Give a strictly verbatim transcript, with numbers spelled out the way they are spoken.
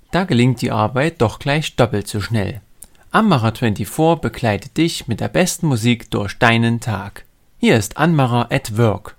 Da gelingt die Arbeit doch gleich doppelt so schnell. Anmacher vierundzwanzig begleitet dich mit der besten Musik durch deinen Tag. Hier ist Anmacher at Work.